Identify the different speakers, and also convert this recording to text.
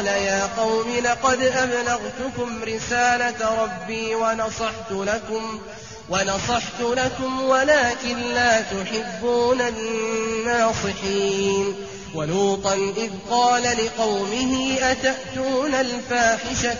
Speaker 1: قال يا قوم لقد أبلغتكم رسالة ربي ونصحت لكم ولكن لا تحبون الناصحين. ولوطا إذ قال لقومه أتأتون الفاحشة